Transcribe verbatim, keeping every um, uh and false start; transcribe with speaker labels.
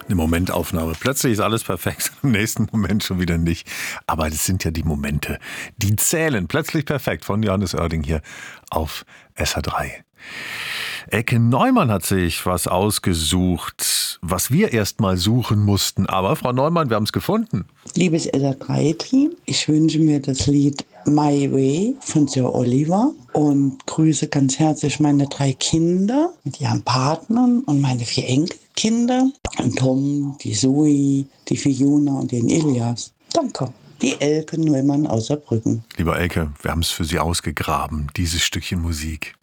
Speaker 1: Eine Momentaufnahme. Plötzlich ist alles perfekt, im nächsten Moment schon wieder nicht. Aber das sind ja die Momente, die zählen. Plötzlich perfekt von Johannes Oerding hier auf S H drei. Elke Neumann hat sich was ausgesucht, was wir erst mal suchen mussten. Aber Frau Neumann, wir haben es gefunden.
Speaker 2: Liebes S H drei Team, ich wünsche mir das Lied My Way von Sir Oliver und grüße ganz herzlich meine drei Kinder mit ihren Partnern und meine vier Enkelkinder. Den Tom, die Zoe, die Fiona und den Elias. Danke. Die Elke Neumann aus Saarbrücken.
Speaker 1: Lieber Elke, wir haben es für Sie ausgegraben, dieses Stückchen Musik.